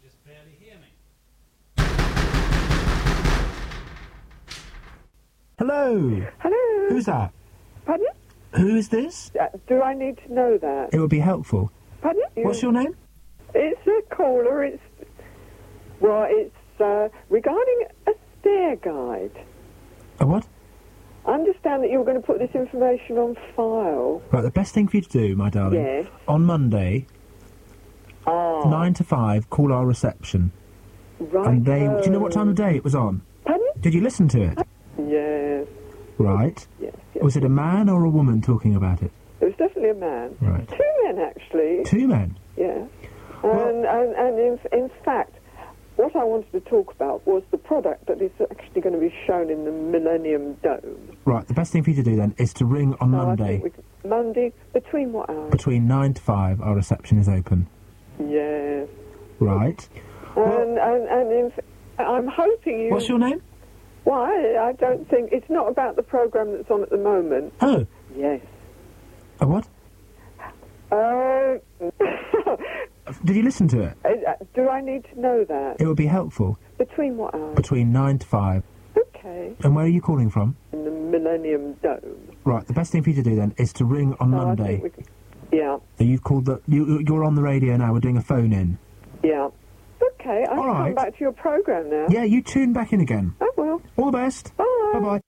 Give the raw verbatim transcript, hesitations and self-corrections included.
just barely hear me. Hello. Hello. Who's that? Pardon? Who is this? Uh, do I need to know that? It would be helpful. Pardon? What's your name? It's a caller. It's well, it's uh, regarding a stair guide. A what? I understand that you were going to put this information on file. Right, the best thing for you to do, my darling, Yes. on Monday, Ah. nine to five, call our reception. Right. And they... Do you know what time of day it was on? Pardon? Did you listen to it? Yes. Right. Yes, yes. Was it a man or a woman talking about it? It was definitely a man. Right. Two men, actually. Two men? Yeah. And, and, and in, in fact, what I wanted to talk about was the product that is actually going to be shown in the Millennium Dome. Right, the best thing for you to do then is to ring on So I Monday. think we can- Monday, between what hours? Between nine to five, our reception is open. Yes. Right. And, and, and in, f- I'm hoping you... What's your name? Why? I don't think... It's not about the programme that's on at the moment. Oh. Yes. A what? Uh, Did you listen to it? uh, do I need to know that? It would be helpful. Between what hours? Between nine to five. Okay. And where are you calling from? In the Millennium Dome. Right, the best thing for you to do then is to ring on So I Monday. think we can, yeah. You've called the... You, you're on the radio now, we're doing a phone-in. Yeah. Okay, I'll All come right. back to your programme now. Yeah, you tune back in again. Oh, well. All the best. Bye. Bye-bye.